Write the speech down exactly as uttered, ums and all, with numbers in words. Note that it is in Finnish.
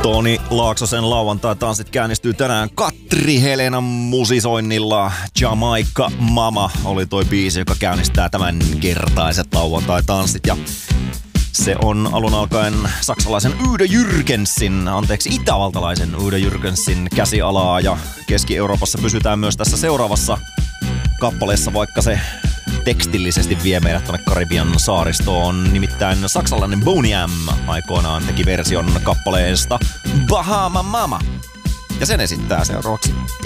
Toni Laaksosen lauantai-tanssit käynnistyy tänään Katri Helenan musisoinnilla. Jamaica Mama oli toi biisi, joka käynnistää tämän kertaiset lauantai-tanssit. Ja se on alun alkaen saksalaisen Udo Jürgensin, anteeksi itävaltalaisen Udo Jürgensin käsialaa. Ja Keski-Euroopassa pysytään myös tässä seuraavassa kappaleessa, vaikka se tekstillisesti vie meidät tonne Karibian saaristoon. Nimittäin saksalainen Boney M aikoinaan teki version kappaleesta Bahama Mama. Ja sen esittää seuraavaksi